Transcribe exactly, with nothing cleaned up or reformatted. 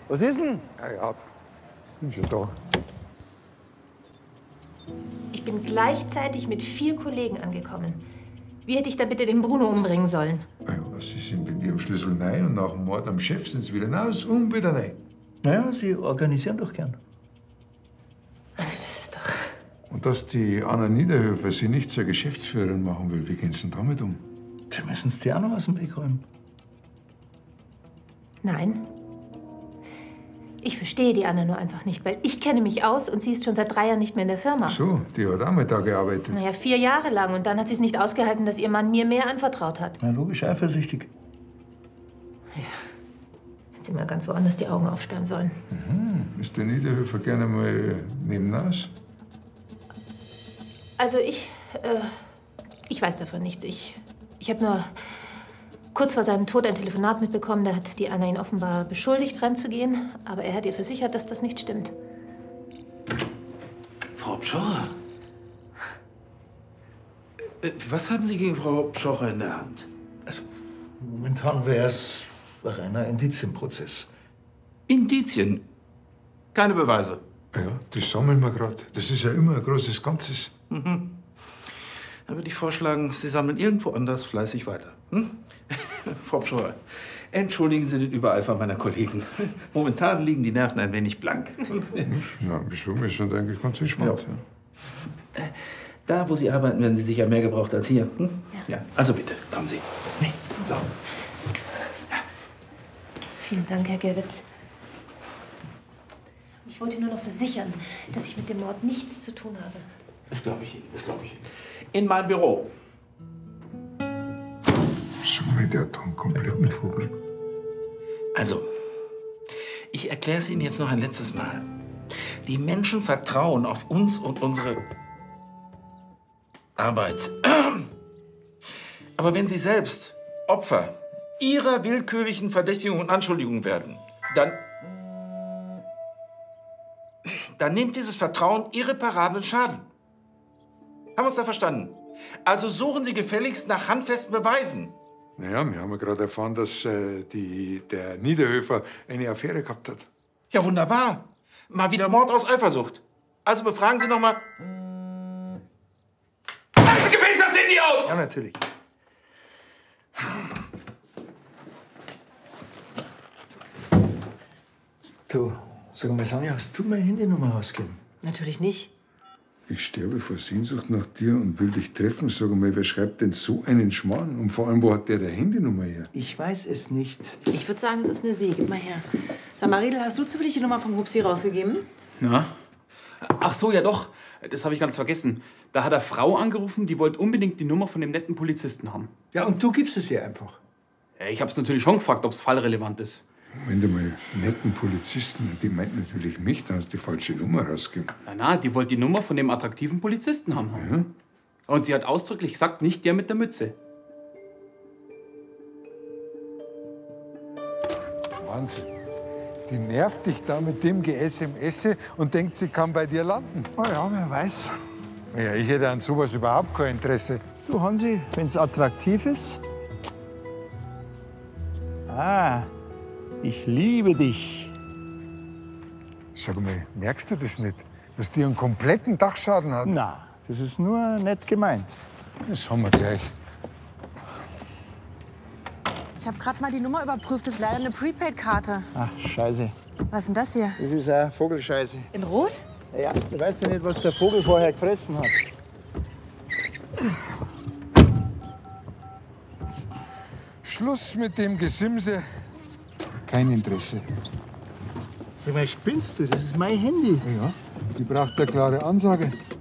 Was ist denn? Ja, ja, bin schon da. Ich bin gleichzeitig mit vier Kollegen angekommen. Wie hätte ich da bitte den Bruno umbringen sollen? Ja, Sie sind mit Ihrem Schlüssel rein und nach dem Mord am Chef sind Sie wieder raus und wieder rein. Naja, Sie organisieren doch gern. Also das ist doch... Und dass die Anna Niederhöfer Sie nicht zur Geschäftsführerin machen will, wie gehen Sie denn damit um? Sie müssen es dir auch noch aus dem Weg räumen. Nein. Ich verstehe die Anna nur einfach nicht, weil ich kenne mich aus und sie ist schon seit drei Jahren nicht mehr in der Firma. So, die hat auch mal da gearbeitet. Naja, vier Jahre lang. Und dann hat sie es nicht ausgehalten, dass ihr Mann mir mehr anvertraut hat. Na, logisch eifersüchtig. Ja. Hätte sie mal ganz woanders die Augen aufsperren sollen. Mhm. Ist der Niederhöfer gerne mal nebenaus? Also ich, äh, ich weiß davon nichts. Ich, ich habe nur kurz vor seinem Tod ein Telefonat mitbekommen. Da hat die Anna ihn offenbar beschuldigt, fremd zu gehen. Aber er hat ihr versichert, dass das nicht stimmt. Frau Pschorrer? Äh, was haben Sie gegen Frau Pschorrer in der Hand? Also, momentan wäre es ein reiner Indizienprozess. Indizien? Keine Beweise? Ja, das sammeln wir gerade. Das ist ja immer ein großes Ganzes. Mhm. Dann würde ich vorschlagen, Sie sammeln irgendwo anders fleißig weiter. Hm? Frau Pschorrer, entschuldigen Sie den Übereifer meiner Kollegen. Momentan liegen die Nerven ein wenig blank. Na, wieso? Wir sind eigentlich ganz entspannt. Ja. Ja. Da, wo Sie arbeiten, werden Sie sicher mehr gebraucht als hier. Hm? Ja. Ja. Also bitte, kommen Sie. Nee. So. Ja. Vielen Dank, Herr Gerwitz. Ich wollte nur noch versichern, dass ich mit dem Mord nichts zu tun habe. Das glaube ich Ihnen, das glaube ich Ihnen. In meinem Büro. Schon mit der hat einen kompletten Vogel. Also, ich erkläre es Ihnen jetzt noch ein letztes Mal. Die Menschen vertrauen auf uns und unsere Arbeit. Aber wenn Sie selbst Opfer Ihrer willkürlichen Verdächtigung und Anschuldigung werden, dann, dann nimmt dieses Vertrauen irreparablen Schaden. Haben wir uns da verstanden? Also suchen Sie gefälligst nach handfesten Beweisen. Naja, wir haben ja gerade erfahren, dass äh, die, der Niederhöfer eine Affäre gehabt hat. Ja, wunderbar. Mal wieder Mord aus Eifersucht. Also befragen Sie noch mal. Machen Sie gefälligst das Handy aus! Ja, natürlich. Du, sag mal, Sonja, hast du meine Handynummer rausgegeben? Natürlich nicht. Ich sterbe vor Sehnsucht nach dir und will dich treffen. Sag mal, wer schreibt denn so einen Schmarrn? Und vor allem, wo hat der der Handynummer her? Ich weiß es nicht. Ich würde sagen, es ist eine Sie. Gib mal her. Sag mal, Riedel, hast du zufällig die Nummer von Hupsi rausgegeben? Na? Ach so, ja doch. Das habe ich ganz vergessen. Da hat eine Frau angerufen, die wollte unbedingt die Nummer von dem netten Polizisten haben. Ja, und du gibst es ihr einfach. Ich habe es natürlich schon gefragt, ob es fallrelevant ist. Wenn du mal netten Polizisten, die meint natürlich mich, dann hast du die falsche Nummer rausgegeben. Na, na, die wollte die Nummer von dem attraktiven Polizisten haben. Ja? Und sie hat ausdrücklich gesagt, nicht der mit der Mütze. Wahnsinn. Die nervt dich da mit dem Ge-S M S und denkt, sie kann bei dir landen. Oh ja, wer weiß. Ja, ich hätte an sowas überhaupt kein Interesse. Du, Hansi, wenn es attraktiv ist. Ah, ich liebe dich. Sag mal, merkst du das nicht, dass die einen kompletten Dachschaden hat? Na, das ist nur nett gemeint. Das haben wir gleich. Ich habe gerade mal die Nummer überprüft. Das ist leider eine Prepaid-Karte. Ach, scheiße. Was ist denn das hier? Das ist eine Vogelscheiße. In Rot? Ja, du weißt ja nicht, was der Vogel vorher gefressen hat. Schluss mit dem Gesimse. Kein Interesse. Sag mal, spinnst du? Das ist mein Handy. Ja, die braucht eine klare Ansage.